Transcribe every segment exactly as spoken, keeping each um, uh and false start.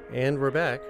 And we're back.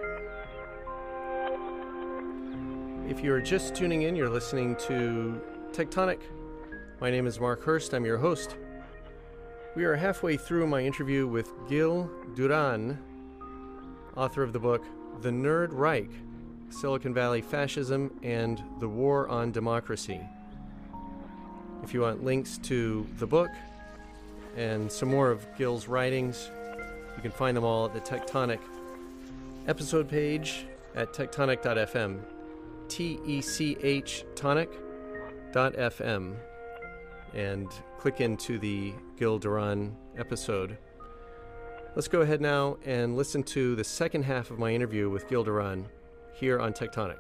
If you're just tuning in, you're listening to Tectonic. My name is Mark Hurst. I'm your host. We are halfway through my interview with Gil Duran, author of the book The Nerd Reich, Silicon Valley Fascism and the War on Democracy. If you want links to the book and some more of Gil's writings, you can find them all at the Tectonic episode page at tectonic dot f m, T E C H tonic dot f m, and click into the Gil Duran episode. Let's go ahead now and listen to the second half of my interview with Gil Duran here on Tectonic.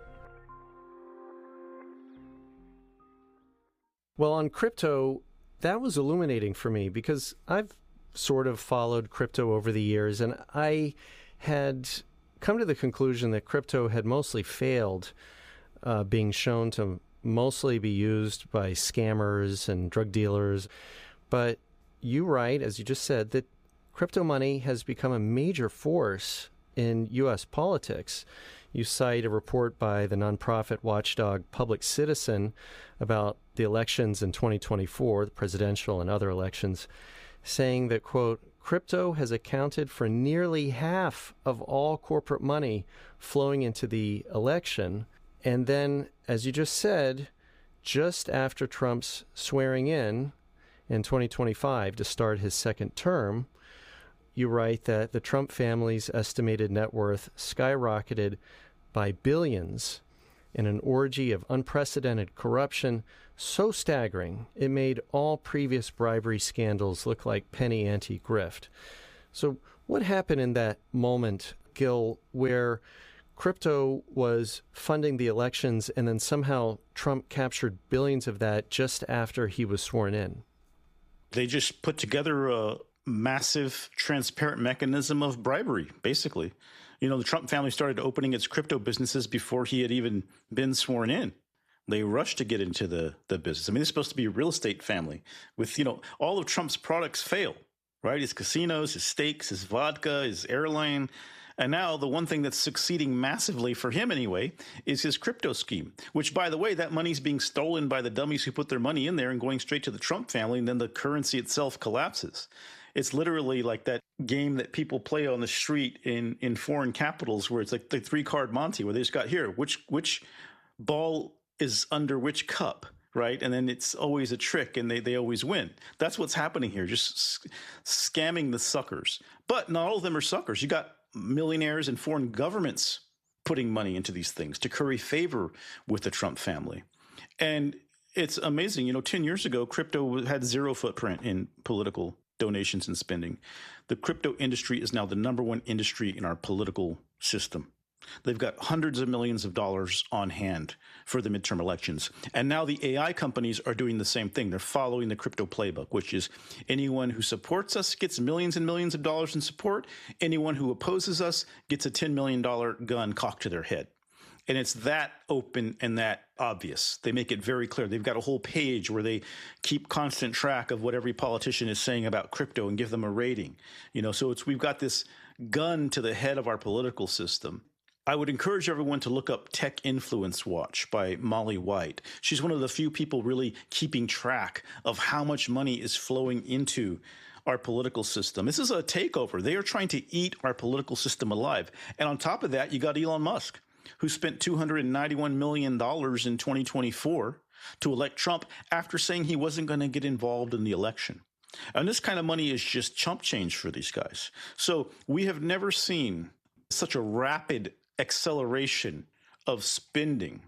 Well, on crypto, that was illuminating for me because I've sort of followed crypto over the years, and I had come to the conclusion that crypto had mostly failed, uh, being shown to mostly be used by scammers and drug dealers. But you write, as you just said, that crypto money has become a major force in U S politics. You cite a report by the nonprofit watchdog Public Citizen about the elections in twenty twenty-four, the presidential and other elections, saying that, quote, crypto has accounted for nearly half of all corporate money flowing into the election. And then, as you just said, just after Trump's swearing in in twenty twenty-five to start his second term, you write that the Trump family's estimated net worth skyrocketed by billions in an orgy of unprecedented corruption so staggering it made all previous bribery scandals look like penny ante grift. So what happened in that moment, Gil, where crypto was funding the elections and then somehow Trump captured billions of that just after he was sworn in? They just put together a massive transparent mechanism of bribery, basically. You know, the Trump family started opening its crypto businesses before he had even been sworn in. They rushed to get into the, the business. I mean, it's supposed to be a real estate family with, you know, all of Trump's products fail, right? His casinos, his steaks, his vodka, his airline. And now the one thing that's succeeding massively for him anyway is his crypto scheme, which, by the way, that money's being stolen by the dummies who put their money in there and going straight to the Trump family, and then the currency itself collapses. It's literally like that game that people play on the street in, in foreign capitals where it's like the three-card Monty, where they just got here, which which ball is under which cup, right? And then it's always a trick, and they, they always win. That's what's happening here, just s- scamming the suckers. But not all of them are suckers. You got millionaires and foreign governments putting money into these things to curry favor with the Trump family. And it's amazing. You know, ten years ago, crypto had zero footprint in political donations and spending. The crypto industry is now the number one industry in our political system. They've got hundreds of millions of dollars on hand for the midterm elections. And now the A I companies are doing the same thing. They're following the crypto playbook, which is anyone who supports us gets millions and millions of dollars in support. Anyone who opposes us gets a ten million dollars gun cocked to their head. And it's that open and that obvious. They make it very clear. They've got a whole page where they keep constant track of what every politician is saying about crypto and give them a rating. You know, so it's we've got this gun to the head of our political system. I would encourage everyone to look up Tech Influence Watch by Molly White. She's one of the few people really keeping track of how much money is flowing into our political system. This is a takeover. They are trying to eat our political system alive. And on top of that, you got Elon Musk, who spent two hundred ninety-one million dollars in twenty twenty-four to elect Trump after saying he wasn't going to get involved in the election. And this kind of money is just chump change for these guys. So we have never seen such a rapid acceleration of spending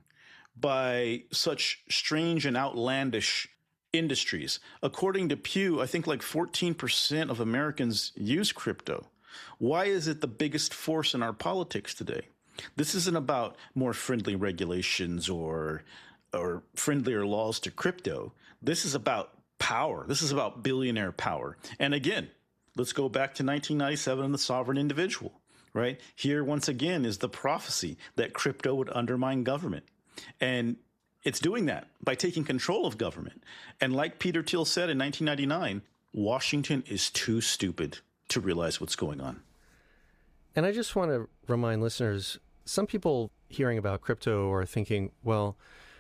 by such strange and outlandish industries. According to Pew, I think like fourteen percent of Americans use crypto. Why is it the biggest force in our politics today? This isn't about more friendly regulations or or friendlier laws to crypto. This is about power. This is about billionaire power. And again, let's go back to nineteen ninety-seven and the sovereign individual, right? Here, once again, is the prophecy that crypto would undermine government. And it's doing that by taking control of government. And like Peter Thiel said in nineteen ninety-nine, Washington is too stupid to realize what's going on. And I just want to remind listeners, some people hearing about crypto are thinking, well,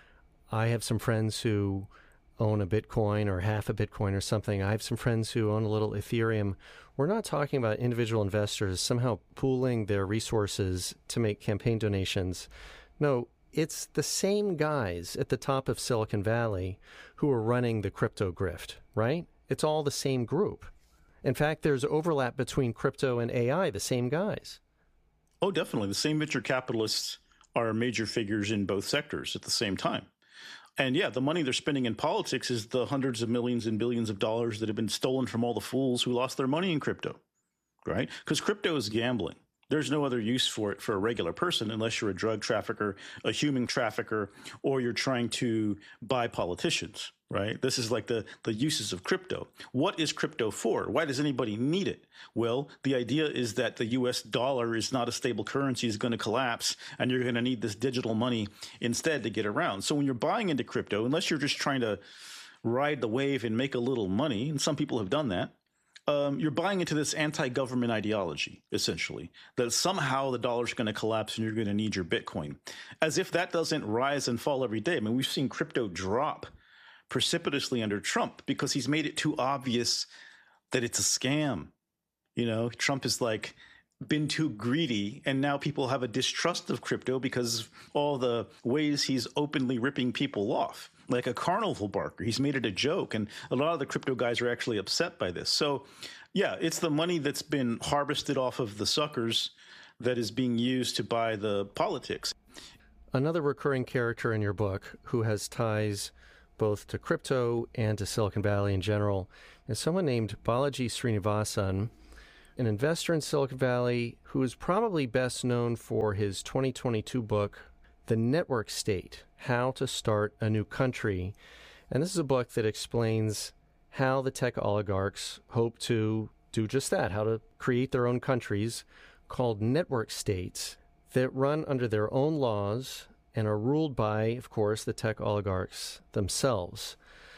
I have some friends who own a Bitcoin or half a Bitcoin or something. I have some friends who own a little Ethereum. We're not talking about individual investors somehow pooling their resources to make campaign donations. No, it's the same guys at the top of Silicon Valley who are running the crypto grift, right? It's all the same group. In fact, there's overlap between crypto and A I, the same guys. Oh, definitely. The same venture capitalists are major figures in both sectors at the same time. And yeah, the money they're spending in politics is the hundreds of millions and billions of dollars that have been stolen from all the fools who lost their money in crypto, right? Because crypto is gambling. There's no other use for it for a regular person unless you're a drug trafficker, a human trafficker, or you're trying to buy politicians, right? This is like the, the uses of crypto. What is crypto for? Why does anybody need it? Well, the idea is that the U S dollar is not a stable currency, is going to collapse, and you're going to need this digital money instead to get around. So when you're buying into crypto, unless you're just trying to ride the wave and make a little money, and some people have done that, Um, you're buying into this anti-government ideology, essentially, that somehow the dollar's going to collapse and you're going to need your Bitcoin, as if that doesn't rise and fall every day. I mean, we've seen crypto drop precipitously under Trump because he's made it too obvious that it's a scam. You know, Trump is like been too greedy, and now people have a distrust of crypto because of all the ways he's openly ripping people off. Like a carnival barker. He's made it a joke. And a lot of the crypto guys are actually upset by this. So, yeah, it's the money that's been harvested off of the suckers that is being used to buy the politics. Another recurring character in your book who has ties both to crypto and to Silicon Valley in general is someone named Balaji Srinivasan, an investor in Silicon Valley who is probably best known for his twenty twenty-two book, The Network State: How to Start a New Country. And this is a book that explains how the tech oligarchs hope to do just that, how to create their own countries called network states that run under their own laws and are ruled by, of course, the tech oligarchs themselves.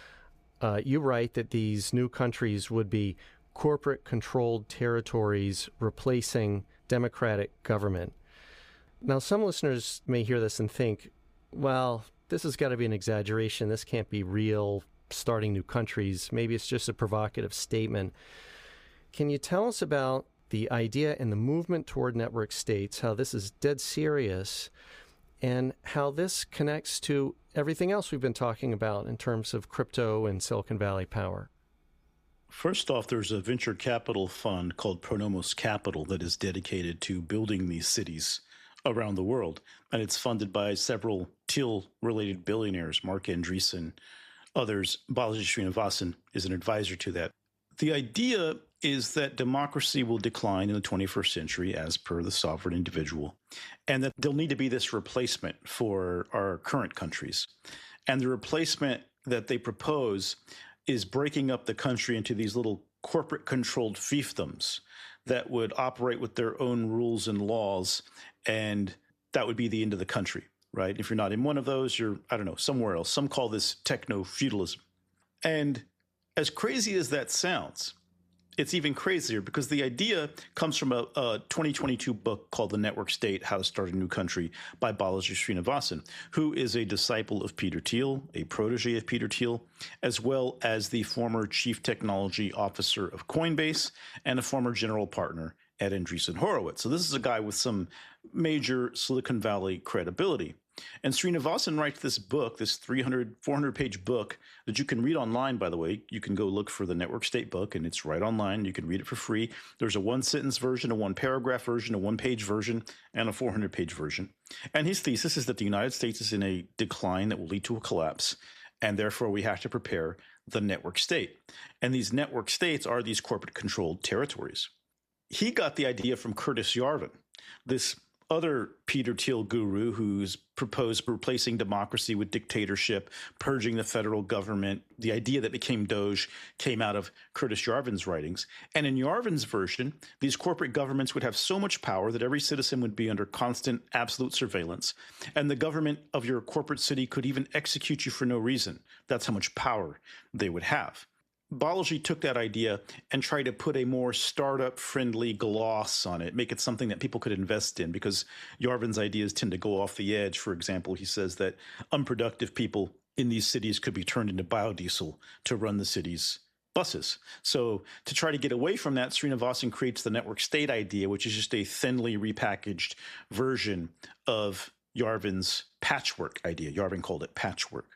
Uh, you write that these new countries would be corporate-controlled territories replacing democratic government. Now, some listeners may hear this and think, well, this has got to be an exaggeration. This can't be real, starting new countries. Maybe it's just a provocative statement. Can you tell us about the idea and the movement toward network states, how this is dead serious, and how this connects to everything else we've been talking about in terms of crypto and Silicon Valley power? First off, there's a venture capital fund called Pronomos Capital that is dedicated to building these cities around the world. And it's funded by several Thiel-related billionaires, Mark Andreessen, others. Balaji Srinivasan is an advisor to that. The idea is that democracy will decline in the twenty-first century as per the sovereign individual, and that there'll need to be this replacement for our current countries. And the replacement that they propose is breaking up the country into these little corporate-controlled fiefdoms that would operate with their own rules and laws, and that would be the end of the country, right? If you're not in one of those, you're, I don't know, somewhere else. Some call this techno-feudalism. And as crazy as that sounds, it's even crazier because the idea comes from a, a twenty twenty-two book called The Network State: How to Start a New Country by Balaji Srinivasan, who is a disciple of Peter Thiel, a protege of Peter Thiel, as well as the former chief technology officer of Coinbase and a former general partner at Andreessen Horowitz. So this is a guy with some major Silicon Valley credibility. And Srinivasan writes this book, this three hundred, four hundred page book that you can read online, by the way. You can go look for the Network State book, and it's right online. You can read it for free. There's a one-sentence version, a one-paragraph version, a one-page version, and a four hundred page version. And his thesis is that the United States is in a decline that will lead to a collapse, and therefore we have to prepare the network state. And these network states are these corporate-controlled territories. He got the idea from Curtis Yarvin, this other Peter Thiel guru who's proposed replacing democracy with dictatorship, purging the federal government. The idea that became Doge came out of Curtis Yarvin's writings. And in Yarvin's version, these corporate governments would have so much power that every citizen would be under constant, absolute surveillance. And the government of your corporate city could even execute you for no reason. That's how much power they would have. Balaji took that idea and tried to put a more startup-friendly gloss on it, make it something that people could invest in, because Yarvin's ideas tend to go off the edge. For example, he says that unproductive people in these cities could be turned into biodiesel to run the city's buses. So to try to get away from that, Srinivasan creates the network state idea, which is just a thinly repackaged version of Yarvin's patchwork idea. Yarvin called it patchwork.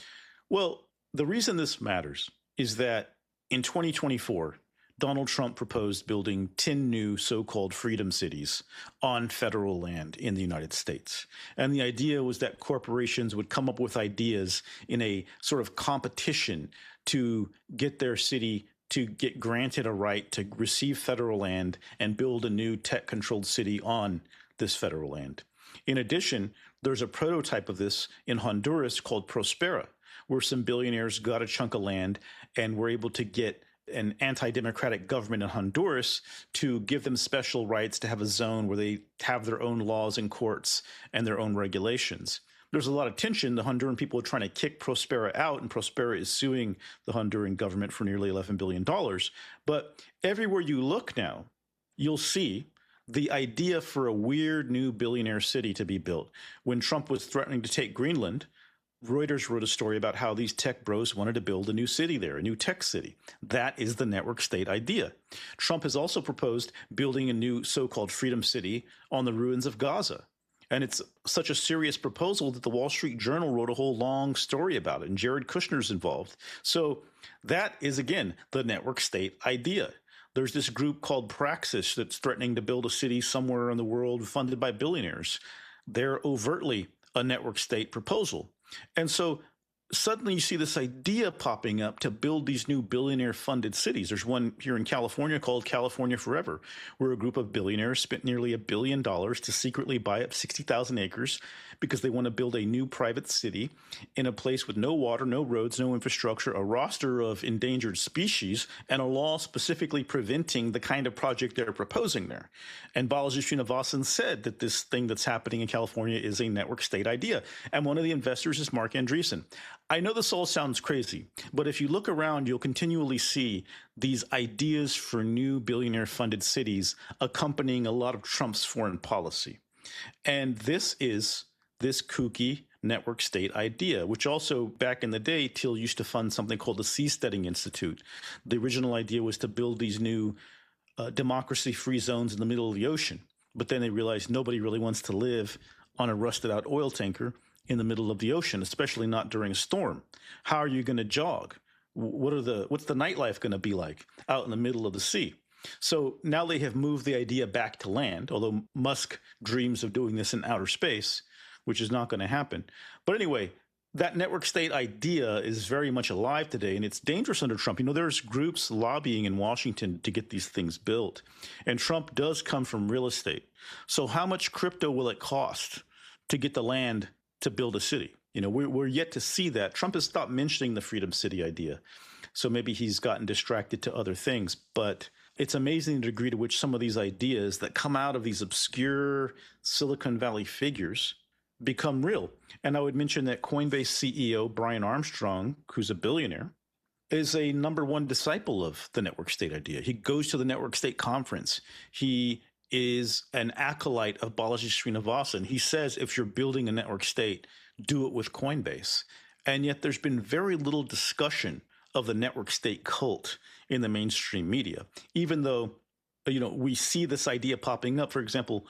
Well, the reason this matters is that in twenty twenty-four, Donald Trump proposed building ten new so-called freedom cities on federal land in the United States. And the idea was that corporations would come up with ideas in a sort of competition to get their city to get granted a right to receive federal land and build a new tech-controlled city on this federal land. In addition, there's a prototype of this in Honduras called Prospera, where some billionaires got a chunk of land and were able to get an anti-democratic government in Honduras to give them special rights to have a zone where they have their own laws and courts and their own regulations. There's a lot of tension. The Honduran people are trying to kick Prospera out, and Prospera is suing the Honduran government for nearly eleven billion dollars. But everywhere you look now, you'll see the idea for a weird new billionaire city to be built. When Trump was threatening to take Greenland, Reuters wrote a story about how these tech bros wanted to build a new city there, a new tech city. That is the network state idea. Trump has also proposed building a new so-called freedom city on the ruins of Gaza. And it's such a serious proposal that the Wall Street Journal wrote a whole long story about it, and Jared Kushner's involved. So that is, again, the network state idea. There's this group called Praxis that's threatening to build a city somewhere in the world funded by billionaires. They're overtly a network state proposal. And so suddenly you see this idea popping up to build these new billionaire-funded cities. There's one here in California called California Forever, where a group of billionaires spent nearly a billion dollars to secretly buy up sixty thousand acres because they want to build a new private city in a place with no water, no roads, no infrastructure, a roster of endangered species, and a law specifically preventing the kind of project they're proposing there. And Balaji Srinivasan said that this thing that's happening in California is a network state idea. And one of the investors is Mark Andreessen. I know this all sounds crazy, but if you look around, you'll continually see these ideas for new billionaire-funded cities accompanying a lot of Trump's foreign policy. And this is this kooky network state idea, which also back in the day, Thiel used to fund something called the Seasteading Institute. The original idea was to build these new uh, democracy-free zones in the middle of the ocean. But then they realized nobody really wants to live on a rusted-out oil tanker in the middle of the ocean, especially not during a storm. How are you going to jog? What are the what's the nightlife going to be like out in the middle of the sea? So now they have moved the idea back to land, although Musk dreams of doing this in outer space, which is not going to happen. But anyway, that network state idea is very much alive today, and it's dangerous under Trump. You know, there's groups lobbying in Washington to get these things built, and Trump does come from real estate. So how much crypto will it cost to get the land to build a city? You know, we're, we're yet to see that. Trump has stopped mentioning the Freedom City idea. So maybe he's gotten distracted to other things. But it's amazing the degree to which some of these ideas that come out of these obscure Silicon Valley figures become real. And I would mention that Coinbase C E O Brian Armstrong, who's a billionaire, is a number one disciple of the network state idea. He goes to the network state conference. He is an acolyte of Balaji Srinivasan. He says, if you're building a network state, do it with Coinbase. And yet there's been very little discussion of the network state cult in the mainstream media, even though, you know, we see this idea popping up. For example,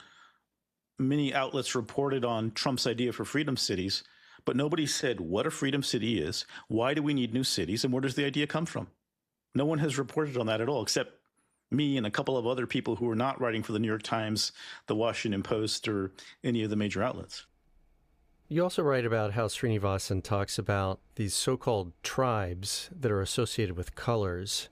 many outlets reported on Trump's idea for freedom cities, but nobody said what a freedom city is, why do we need new cities, and where does the idea come from? No one has reported on that at all, except me and a couple of other people who are not writing for the New York Times, the Washington Post, or any of the major outlets. You also write about how Srinivasan talks about these so-called tribes that are associated with colors.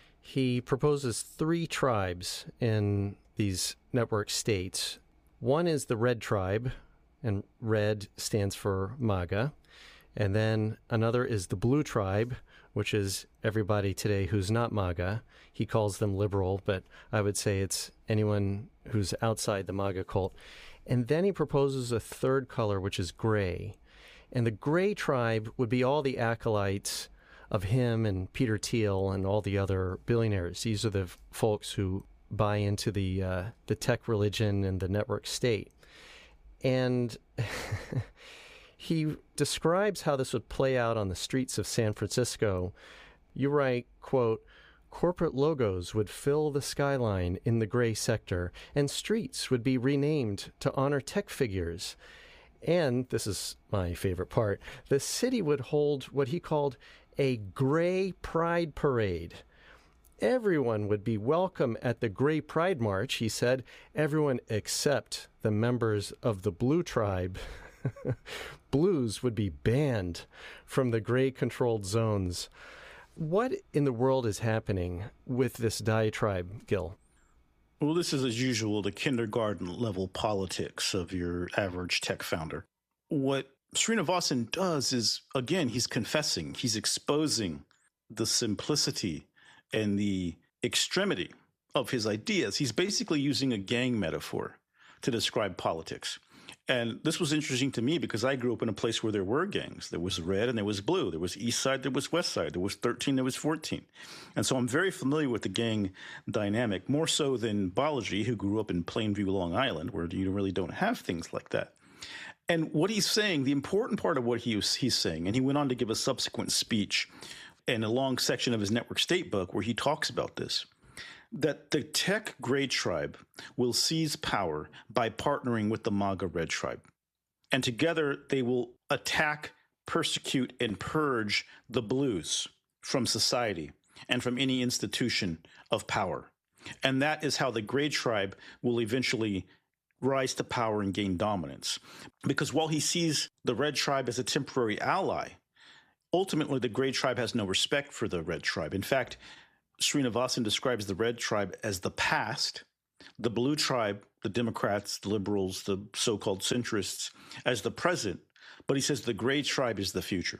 He proposes three tribes in these network states. One is the red tribe, and red stands for MAGA. And then another is the blue tribe, which is everybody today who's not MAGA. He calls them liberal, but I would say it's anyone who's outside the MAGA cult. And then he proposes a third color, which is gray. And the gray tribe would be all the acolytes of him and Peter Thiel and all the other billionaires. These are the f- folks who buy into the uh, the tech religion and the network state. And he describes how this would play out on the streets of San Francisco. You write, quote, corporate logos would fill the skyline in the gray sector, and streets would be renamed to honor tech figures. And, this is my favorite part, the city would hold what he called a gray pride parade. Everyone would be welcome at the Gray Pride March, he said, everyone except the members of the Blue Tribe. Blues would be banned from the gray-controlled zones. What in the world is happening with this diatribe, Gil? Well, this is, as usual, the kindergarten-level politics of your average tech founder. What Srinivasan does is, again, he's confessing, he's exposing the simplicity and the extremity of his ideas. He's basically using a gang metaphor to describe politics. And this was interesting to me because I grew up in a place where there were gangs. There was red and there was blue. There was east side, there was west side. There was thirteen, there was fourteen. And so I'm very familiar with the gang dynamic, more so than Balaji, who grew up in Plainview, Long Island, where you really don't have things like that. And what he's saying, the important part of what he was, he's saying, and he went on to give a subsequent speech in a long section of his Network State book where he talks about this, that the tech gray tribe will seize power by partnering with the MAGA red tribe. And together they will attack, persecute, and purge the blues from society and from any institution of power. And that is how the gray tribe will eventually rise to power and gain dominance. Because while he sees the red tribe as a temporary ally, ultimately the gray tribe has no respect for the red tribe. In fact, Srinivasan describes the red tribe as the past, the blue tribe, the Democrats, the liberals, the so-called centrists, as the present, but he says the gray tribe is the future.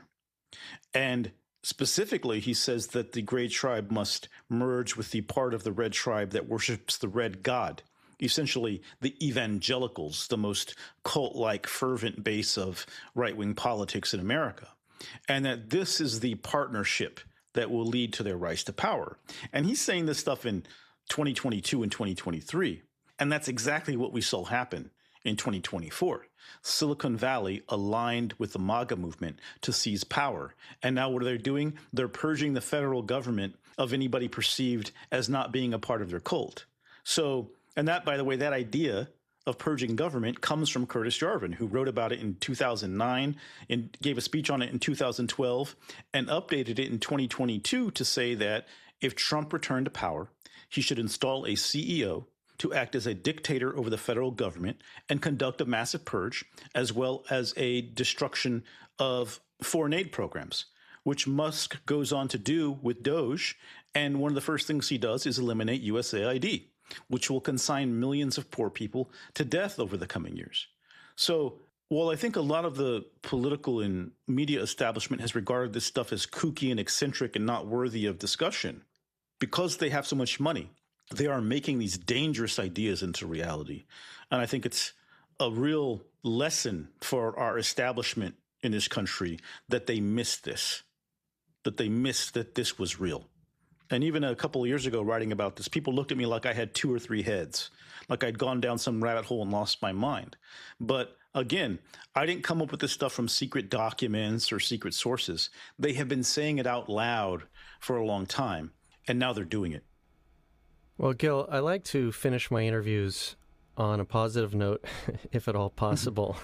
And specifically, he says that the gray tribe must merge with the part of the red tribe that worships the red god, essentially the evangelicals, the most cult-like fervent base of right-wing politics in America, and that this is the partnership that will lead to their rise to power. And he's saying this stuff in twenty twenty-two and twenty twenty-three. And that's exactly what we saw happen in twenty twenty-four. Silicon Valley aligned with the MAGA movement to seize power. And now what are they doing? They're purging the federal government of anybody perceived as not being a part of their cult. So, and that, by the way, that idea of purging government comes from Curtis Jarvin, who wrote about it in two thousand nine and gave a speech on it in two thousand twelve and updated it in twenty twenty-two to say that if Trump returned to power, he should install a C E O to act as a dictator over the federal government and conduct a massive purge, as well as a destruction of foreign aid programs, which Musk goes on to do with Doge. And one of the first things he does is eliminate U S A I D, which will consign millions of poor people to death over the coming years. So while I think a lot of the political and media establishment has regarded this stuff as kooky and eccentric and not worthy of discussion, because they have so much money, they are making these dangerous ideas into reality. And I think it's a real lesson for our establishment in this country that they missed this, that they missed that this was real. And even a couple of years ago, writing about this, people looked at me like I had two or three heads, like I'd gone down some rabbit hole and lost my mind. But again, I didn't come up with this stuff from secret documents or secret sources. They have been saying it out loud for a long time, and now they're doing it. Well, Gil, I like to finish my interviews on a positive note, if at all possible.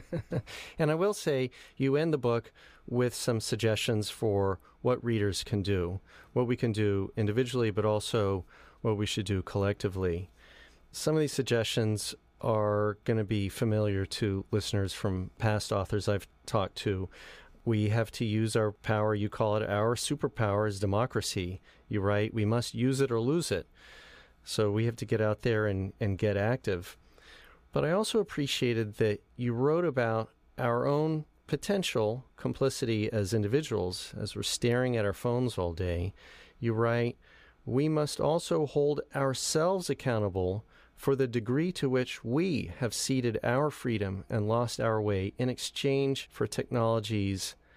And I will say, you end the book with some suggestions for what readers can do, what we can do individually, but also what we should do collectively. Some of these suggestions are going to be familiar to listeners from past authors I've talked to. We have to use our power. You call it our superpower is democracy. You write, we must use it or lose it. So we have to get out there and, and get active. But I also appreciated that you wrote about our own potential complicity as individuals, as we're staring at our phones all day. You write, we must also hold ourselves accountable for the degree to which we have ceded our freedom and lost our way in exchange for technologies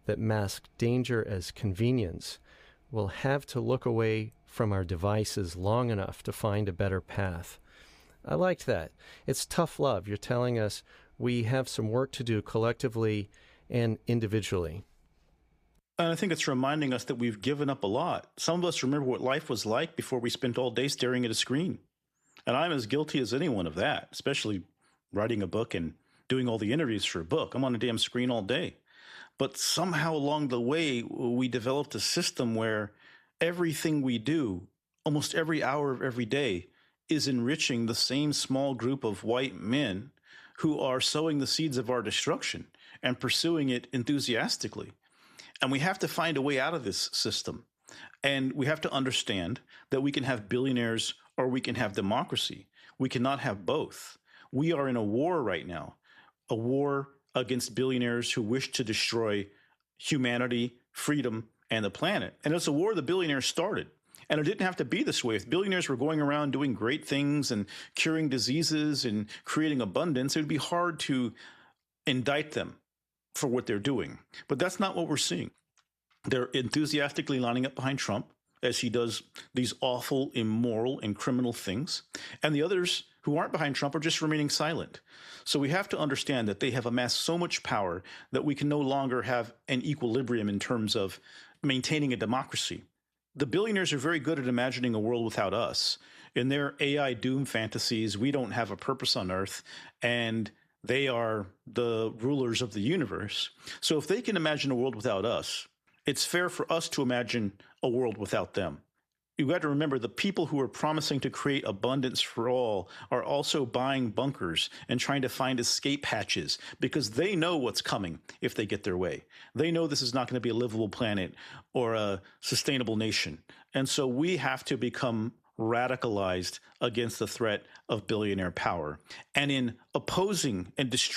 that mask danger as convenience will have to look away from our devices long enough to find a better path. I liked that. It's tough love. You're telling us we have some work to do collectively and individually. And I think it's reminding us that we've given up a lot. Some of us remember what life was like before we spent all day staring at a screen. And I'm as guilty as anyone of that, especially writing a book and doing all the interviews for a book. I'm on a damn screen all day. But somehow along the way, we developed a system where everything we do, almost every hour of every day, is enriching the same small group of white men who are sowing the seeds of our destruction and pursuing it enthusiastically. And we have to find a way out of this system. And we have to understand that we can have billionaires or we can have democracy. We cannot have both. We are in a war right now, a war against billionaires who wish to destroy humanity, freedom, and the planet. And it's a war the billionaires started. And it didn't have to be this way. If billionaires were going around doing great things and curing diseases and creating abundance, it would be hard to indict them for what they're doing. But that's not what we're seeing. They're enthusiastically lining up behind Trump as he does these awful, immoral, and criminal things. And the others who aren't behind Trump are just remaining silent. So we have to understand that they have amassed so much power that we can no longer have an equilibrium in terms of maintaining a democracy. The billionaires are very good at imagining a world without us. In their A I doom fantasies, we don't have a purpose on Earth, and they are the rulers of the universe. So if they can imagine a world without us, it's fair for us to imagine a world without them. You've got to remember the people who are promising to create abundance for all are also buying bunkers and trying to find escape hatches because they know what's coming if they get their way. They know this is not going to be a livable planet or a sustainable nation. And so we have to become radicalized against the threat of billionaire power. And in opposing and destroying